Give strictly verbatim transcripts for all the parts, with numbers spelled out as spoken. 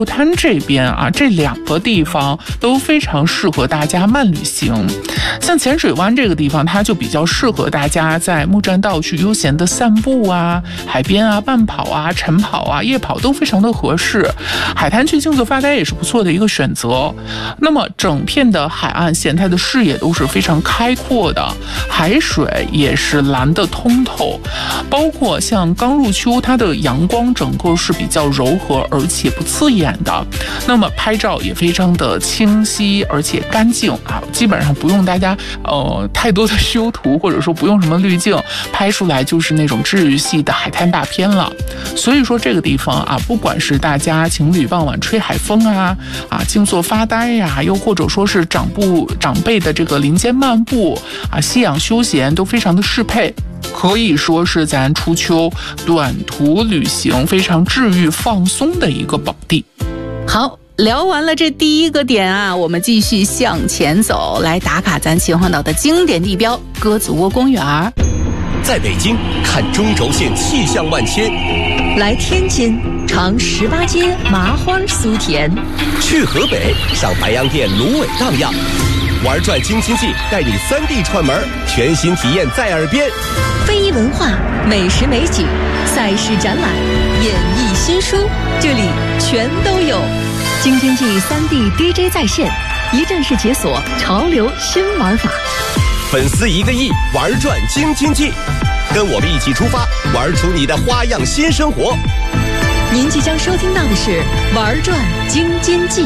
滩这边啊，这两个地方都非常适合大家慢旅行。像浅水湾这个地方，它就比较适合大家在木栈道去悠闲的散步啊，海边啊慢跑啊、晨跑啊、夜跑都非常的合适。海滩去静坐发呆也是不错的一个选择。那么整片的海岸线，它的视野都是非常开阔的，海水也是蓝的通透，包括像刚入秋，它的阳光整个是比较柔和而且不刺眼的，那么拍照也非常的清晰而且干净啊，基本上不用大家呃太多的修图，或者说不用什么滤镜，拍出来就是那种治愈系的海滩大片了。所以说这个地方啊，不管是大家情侣傍晚吹海风啊啊静坐发呆呀、啊，又或者说是长步长辈的这个林间漫步啊，夕阳休闲都非常的适配。可以说是咱初秋短途旅行非常治愈放松的一个宝地。 好，聊完了这第一个点啊，我们继续向前走，来打卡咱秦皇岛的经典地标鸽子窝公园。 在北京看中轴线气象万千， 来天津尝十八街麻花酥甜， 去河北上白洋淀芦苇荡漾，玩转京津冀带你三 D 串门，全新体验在耳边。 非遗文化、美食美景、赛事展览、演艺新书，这里全都有。京津冀三 D D J 在线，一站式解锁潮流新玩法。 粉丝一个亿，玩转京津冀，跟我们一起出发，玩出你的花样新生活。 您即将收听到的是玩转京津冀。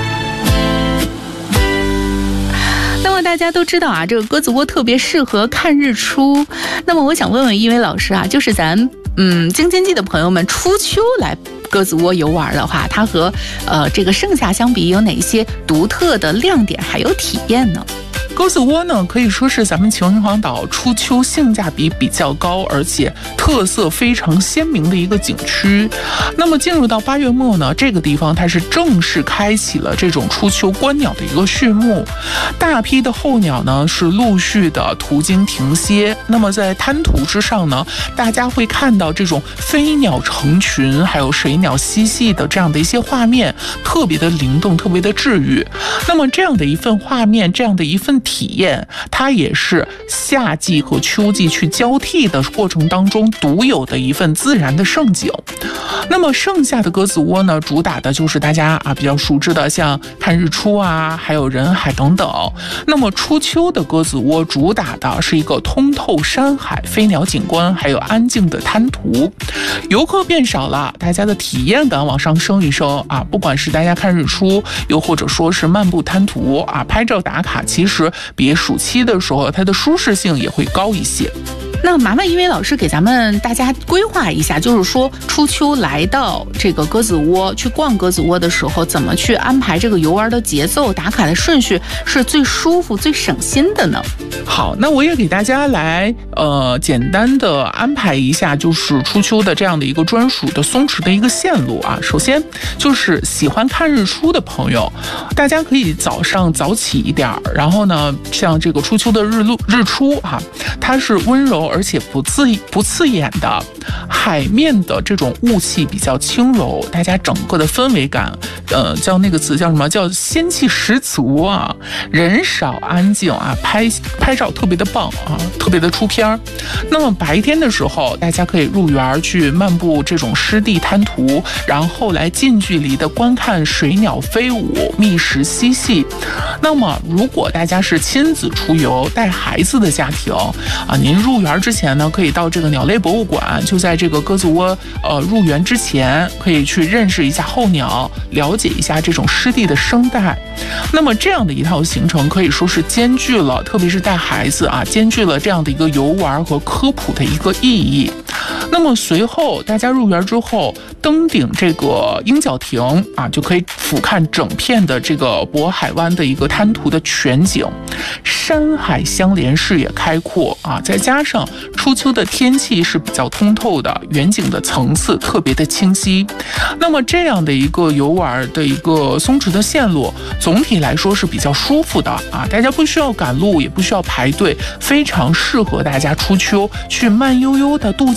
那么大家都知道啊，这个鸽子窝特别适合看日出。那么我想问问一位老师啊，就是咱嗯京津冀的朋友们，初秋来鸽子窝游玩的话，它和呃这个盛夏相比，有哪些独特的亮点还有体验呢？ 鸽子窝呢，可以说是咱们秦皇岛初秋性价比比较高，而且特色非常鲜明的一个景区。那么进入到八月末呢，这个地方它是正式开启了这种初秋观鸟的一个序幕，大批的候鸟呢是陆续的途经停歇。那么在滩涂之上呢，大家会看到这种飞鸟成群，还有水鸟嬉戏的这样的一些画面，特别的灵动，特别的治愈。那么这样的一份画面，这样的一份体验，它也是夏季和秋季去交替的过程当中独有的一份自然的盛景。那么盛夏的鸽子窝呢，主打的就是大家啊比较熟知的像看日出啊，还有人海等等。那么初秋的鸽子窝主打的是一个通透山海、飞鸟景观，还有安静的滩涂。游客变少了，大家的体验感往上升一升啊，不管是大家看日出，又或者说是漫步滩涂啊，拍照打卡，其实比暑期的时候它的舒适性也会高一些。 那麻烦一位老师给咱们大家规划一下，就是说初秋来到这个鸽子窝去逛鸽子窝的时候，怎么去安排这个游玩的节奏、打卡的顺序是最舒服、最省心的呢？ 好，那我也给大家来呃简单的安排一下，就是初秋的这样的一个专属的松弛的一个线路啊。首先就是喜欢看日出的朋友，大家可以早上早起一点，然后呢，像这个初秋的日落日出啊，它是温柔而且不刺不刺眼的，海面的这种雾气比较轻柔，大家整个的氛围感，呃，叫那个词叫什么？叫仙气十足啊，人少安静啊，拍拍照特别的棒啊，特别的出片。那么白天的时候，大家可以入园去漫步这种湿地滩涂，然后来近距离的观看水鸟飞舞、觅食嬉戏。那么如果大家是亲子出游，带孩子的家庭啊，您入园之前呢，可以到这个鸟类博物馆，就在这个鸽子窝呃入园之前，可以去认识一下候鸟，了解一下这种湿地的生态。那么这样的一套行程可以说是兼具了，特别是带孩子啊，兼具了这样的一个游玩和科普的一个意义。那么随后大家入园之后，登顶这个鹰角亭啊，就可以俯瞰整片的这个渤海湾的一个滩涂的全景，山海相连，视野开阔啊，再加上初秋的天气是比较通透的，远景的层次特别的清晰。那么这样的一个游玩的一个松弛的线路，总体来说是比较舒服的啊，大家不需要赶路，也不需要排队，非常适合大家初秋去慢悠悠的度假的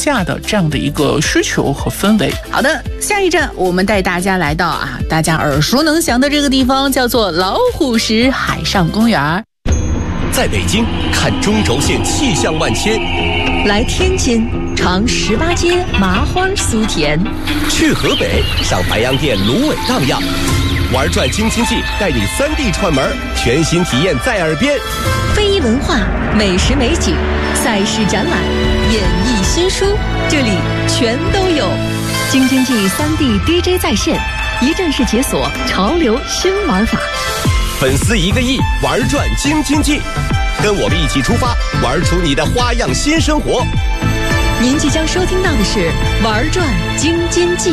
这样的一个需求和氛围。 好的，下一站我们带大家来到啊，大家耳熟能详的这个地方，叫做老虎石海上公园。 在北京看中轴线气象万千， 来天津尝十八街麻花酥甜， 去河北上白洋淀芦苇荡漾，玩转京津冀带你三 D 串门，全新体验在耳边。 非遗文化、美食美景、赛事展览、演艺新书，这里全都有。京津冀三 D D J 在线，一站式解锁潮流新玩法。 粉丝一个亿，玩转京津冀，跟我们一起出发，玩出你的花样新生活。 您即将收听到的是《玩转京津冀》。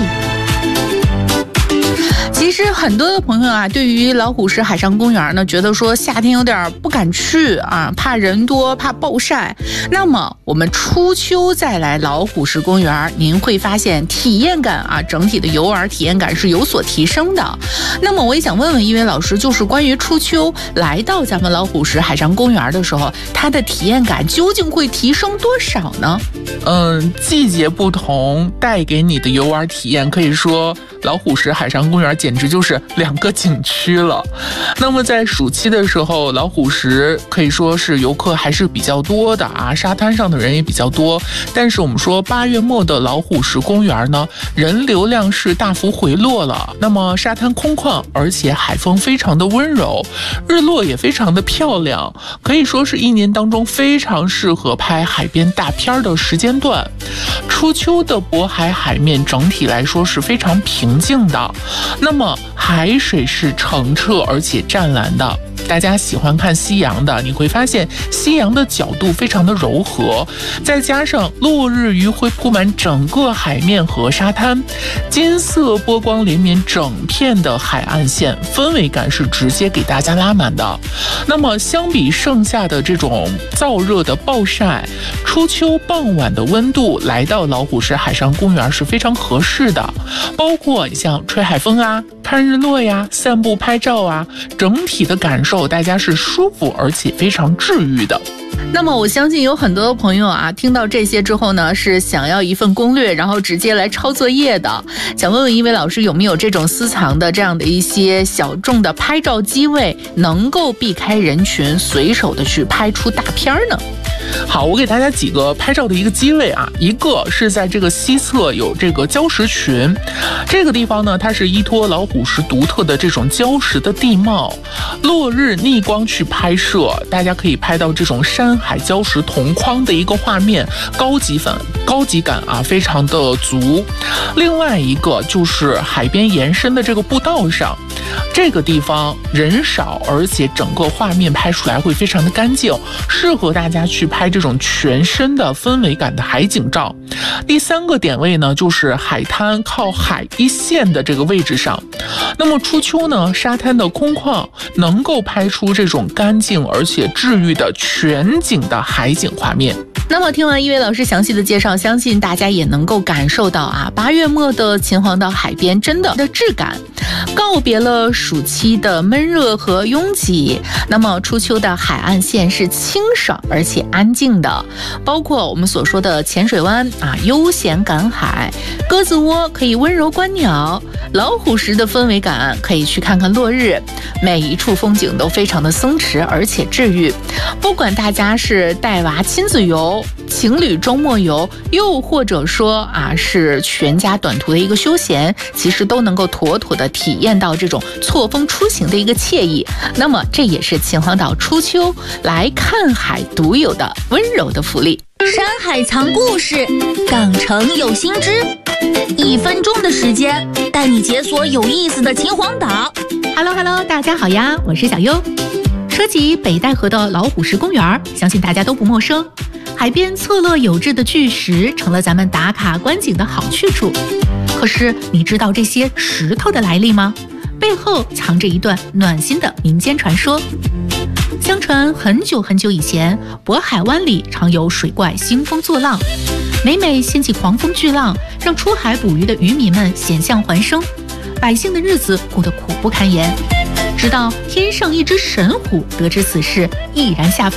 其实很多的朋友啊，对于老虎石海上公园呢，觉得说夏天有点不敢去啊，怕人多，怕暴晒。那么我们初秋再来老虎石公园，您会发现体验感啊，整体的游玩体验感是有所提升的。那么我也想问问一位老师，就是关于初秋来到咱们老虎石海上公园的时候，它的体验感究竟会提升多少呢？ 嗯，季节不同带给你的游玩体验，可以说老虎石海上公园简直就是两个景区了。那么在暑期的时候，老虎石可以说是游客还是比较多的啊，沙滩上的人也比较多。但是我们说八月末的老虎石公园呢，人流量是大幅回落了。那么沙滩空旷，而且海风非常的温柔，日落也非常的漂亮，可以说是一年当中非常适合拍海边大片的时间段。初秋的渤海海面整体来说是非常平静的，那么海水是澄澈而且湛蓝的。大家喜欢看夕阳的，你会发现夕阳的角度非常的柔和，再加上落日余晖铺满整个海面和沙滩，金色波光连绵整片的海岸线，氛围感是直接给大家拉满的。那么相比盛夏的这种燥热的暴晒，初秋傍晚的温度来到老虎石海上公园是非常合适的，包括像吹海风啊、看日落呀、散步拍照啊，整体的感受大家是舒服而且非常治愈的。 那么我相信有很多朋友啊，听到这些之后呢，是想要一份攻略，然后直接来抄作业的。想问问一位老师，有没有这种私藏的这样的一些小众的拍照机位，能够避开人群，随手的去拍出大片呢？ 好，我给大家几个拍照的一个机位啊，一个是在这个西侧有这个礁石群，这个地方呢，它是依托老虎石独特的这种礁石的地貌，落日逆光去拍摄，大家可以拍到这种山海礁石同框的一个画面，高级感高级感啊，非常的足。另外一个就是海边延伸的这个步道上，这个地方人少，而且整个画面拍出来会非常的干净，适合大家去拍这种全身的氛围感的海景照。第三个点位呢，就是海滩靠海一线的这个位置上。那么初秋呢，沙滩的空旷能够拍出这种干净而且治愈的全景的海景画面。 那么听完一位老师详细的介绍，相信大家也能够感受到啊，八月末的秦皇岛海边真的的质感，告别了暑期的闷热和拥挤。那么初秋的海岸线是清爽而且安静的，包括我们所说的浅水湾啊，悠闲赶海；鸽子窝可以温柔观鸟；老虎石的氛围感可以去看看落日，每一处风景都非常的松弛而且治愈。不管大家是带娃亲子游、情侣周末游，又或者说啊是全家短途的一个休闲，其实都能够妥妥的体验到这种错峰出行的一个惬意。那么这也是秦皇岛初秋来看海独有的温柔的福利。 山海藏故事，港城有新知，一分钟的时间带你解锁有意思的秦皇岛。 Hello Hello， 大家好呀，我是小优。说起北戴河的老虎石公园，相信大家都不陌生。海边错落有致的巨石成了咱们打卡观景的好去处。可是你知道这些石头的来历吗？背后藏着一段暖心的民间传说。相传很久很久以前，渤海湾里常有水怪兴风作浪，每每掀起狂风巨浪，让出海捕鱼的渔民们险象环生，百姓的日子过得苦不堪言。直到天上一只神虎得知此事，毅然下凡，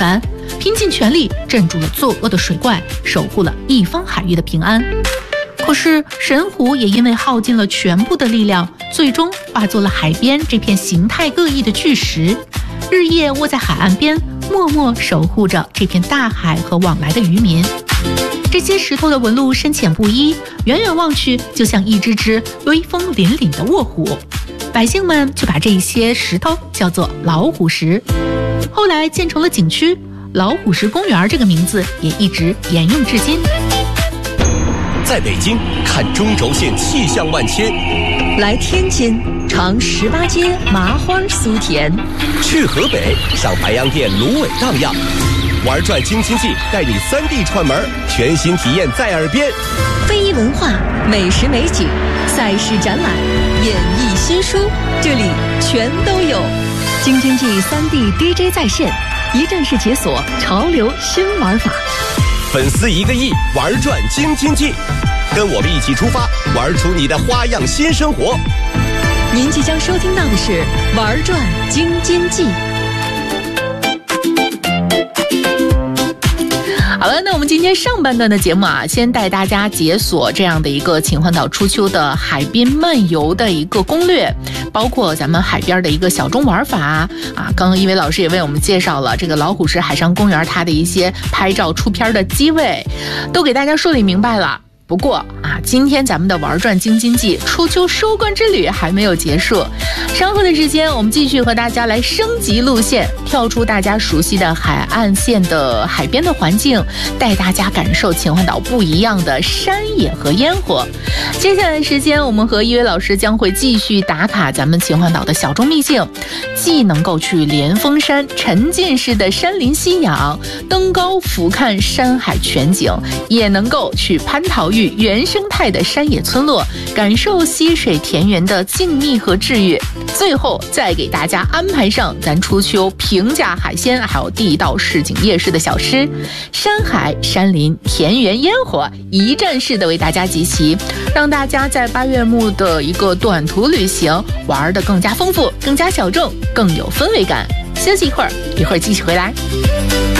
拼尽全力镇住了作恶的水怪，守护了一方海域的平安。可是神虎也因为耗尽了全部的力量，最终化作了海边这片形态各异的巨石，日夜卧在海岸边，默默守护着这片大海和往来的渔民。这些石头的纹路深浅不一，远远望去就像一只只威风凛凛的卧虎。百姓们就把这些石头叫做老虎石，后来建成了景区，老虎石公园这个名字也一直沿用至今。 在北京看中轴线气象万千， 来天津尝十八街麻花酥甜， 去河北上白洋淀芦苇荡漾，玩转京津冀带你三 D 串门，全新体验在耳边。 非遗文化、美食美景、赛事展览、演艺新书，这里全都有。京津冀三 D D J 在线，一站式解锁潮流新玩法。 粉丝一个亿，玩转京津冀，跟我们一起出发，玩出你的花样新生活。 您即将收听到的是《玩转京津冀》。 好了，那我们今天上半段的节目啊，先带大家解锁这样的一个秦皇岛初秋的海滨漫游的一个攻略，包括咱们海边的一个小众玩法啊。刚刚一位老师也为我们介绍了这个老虎石海上公园它的一些拍照出片的机位，都给大家说理明白了。不过啊，今天咱们的玩转京津冀初秋收官之旅还没有结束，稍后的时间我们继续和大家来升级路线，跳出大家熟悉的海岸线的海边的环境，带大家感受秦皇岛不一样的山野和烟火。接下来的时间，我们和一位老师将会继续打卡咱们秦皇岛的小众秘境，既能够去连峰山沉浸式的山林夕阳，登高俯瞰山海全景，也能够去蟠桃屿原生态的山野村落，感受溪水田园的静谧和治愈。最后再给大家安排上咱初秋平价海鲜还有地道市井夜市的小吃，山海山林田园烟火一站式的为大家集齐，让大家在八月末的一个短途旅行玩得更加丰富，更加小众，更有氛围感。休息一会儿，一会儿继续回来。